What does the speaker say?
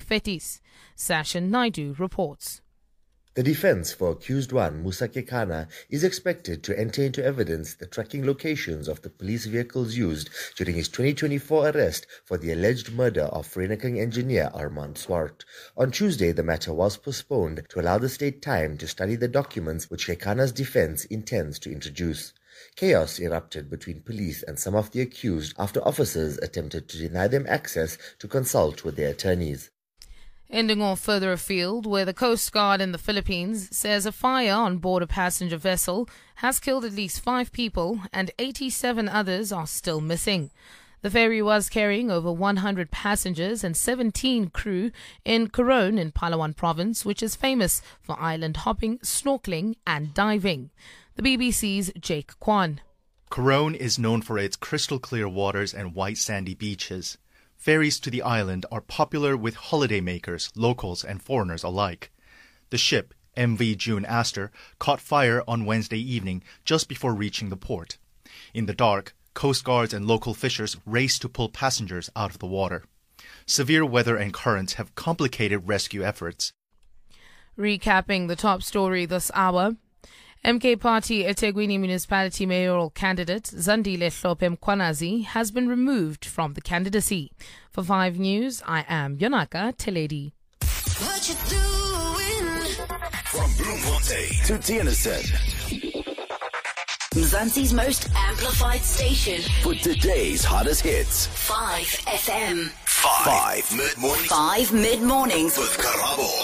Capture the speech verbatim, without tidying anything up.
Fetis. Sachin Naidu reports. The defense for accused one, Musa Kekana, is expected to enter into evidence the tracking locations of the police vehicles used during his twenty twenty-four arrest for the alleged murder of Vereniging engineer Armand Swart. On Tuesday, the matter was postponed to allow the state time to study the documents which Kekana's defense intends to introduce. Chaos erupted between police and some of the accused after officers attempted to deny them access to consult with their attorneys. Ending off further afield, where the Coast Guard in the Philippines says a fire on board a passenger vessel has killed at least five people and eighty-seven others are still missing. The ferry was carrying over one hundred passengers and seventeen crew in Coron in Palawan province, which is famous for island hopping, snorkeling and diving. The B B C's Jake Kwan. Coron is known for its crystal clear waters and white sandy beaches. Ferries to the island are popular with holidaymakers, locals and foreigners alike. The ship, M V June Astor, caught fire on Wednesday evening just before reaching the port. In the dark, Coast Guards and local fishers raced to pull passengers out of the water. Severe weather and currents have complicated rescue efforts. Recapping the top story this hour, M K Party eThekwini Municipality mayoral candidate Zandile Hlophe Mkhwanazi has been removed from the candidacy. For five News, I am Yonaka Teledi. What you doing? From Bloemfontein to Tienersen, Mzansi's most amplified station for today's hottest hits. five F M. Five, Five mid-mornings. Five mid-mornings with Karabo.